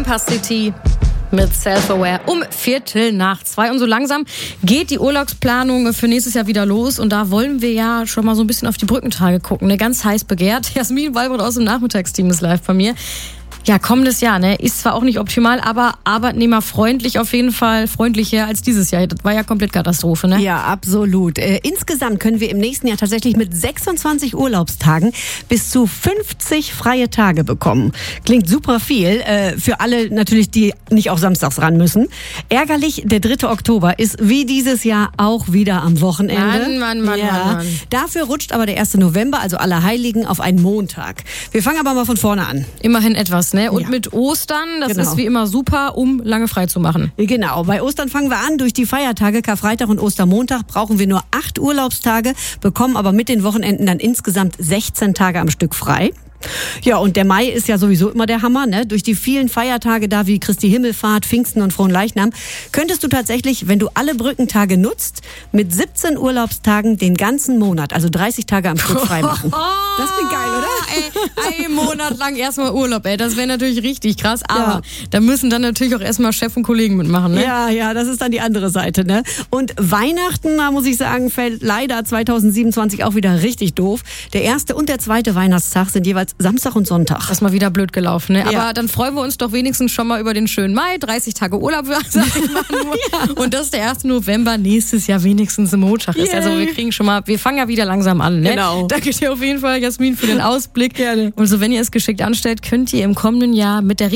Camper City mit Self-Aware um 1:45. Und so langsam geht die Urlaubsplanung für nächstes Jahr wieder los. Und da wollen wir ja schon mal so ein bisschen auf die Brückentage gucken. Ganz heiß begehrt. Jasmin Walbrot aus dem Nachmittagsteam ist live bei mir. Ja, kommendes Jahr, ist zwar auch nicht optimal, aber arbeitnehmerfreundlich auf jeden Fall, freundlicher als dieses Jahr. Das war ja komplett Katastrophe, ne? Ja, absolut. Insgesamt können wir im nächsten Jahr tatsächlich mit 26 Urlaubstagen bis zu 50 freie Tage bekommen. Klingt super viel, für alle natürlich, die nicht auch samstags ran müssen. Ärgerlich, der 3. Oktober ist wie dieses Jahr auch wieder am Wochenende. Mann. Dafür rutscht aber der 1. November, also Allerheiligen, auf einen Montag. Wir fangen aber mal von vorne an. Immerhin etwas, ne? Und Ja. mit Ostern, das Genau. ist wie immer super, um lange frei zu machen. Genau, bei Ostern fangen wir an. Durch die Feiertage Karfreitag und Ostermontag brauchen wir nur 8 Urlaubstage, bekommen aber mit den Wochenenden dann insgesamt 16 Tage am Stück frei. Ja, und der Mai ist ja sowieso immer der Hammer, ne? Durch die vielen Feiertage da wie Christi Himmelfahrt, Pfingsten und Fronleichnam könntest du tatsächlich, wenn du alle Brückentage nutzt, mit 17 Urlaubstagen den ganzen Monat, also 30 Tage am Stück frei machen. Das klingt geil, oder? Ein Monat lang erstmal Urlaub, das wäre natürlich richtig krass, aber da müssen dann natürlich auch erstmal Chef und Kollegen mitmachen, ne? Ja, das ist dann die andere Seite, ne? Und Weihnachten, da muss ich sagen, fällt leider 2027 auch wieder richtig doof. Der 1. und der 2. Weihnachtstag sind jeweils Samstag und Sonntag. Das ist mal wieder blöd gelaufen, ne? Ja. Aber dann freuen wir uns doch wenigstens schon mal über den schönen Mai, 30 Tage Urlaub, sag ich mal nur. Und dass der 1. November nächstes Jahr wenigstens im Montag ist. Yeah. Also wir fangen ja wieder langsam an, ne? Genau. Danke dir auf jeden Fall, Jasmin, für den Ausblick. Gerne. Und so, wenn ihr es geschickt anstellt, könnt ihr im kommenden Jahr mit der